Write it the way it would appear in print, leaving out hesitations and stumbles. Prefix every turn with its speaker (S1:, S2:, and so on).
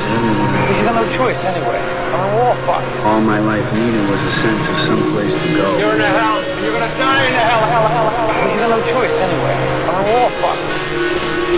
S1: everywhere.
S2: Because you got no choice anyway. I mean, we're all fucked.
S1: All my life needed was a sense of some place to go.
S2: You're in the hell. You're gonna die in the hell. Because you got no choice anyway. I mean, we're all fucked.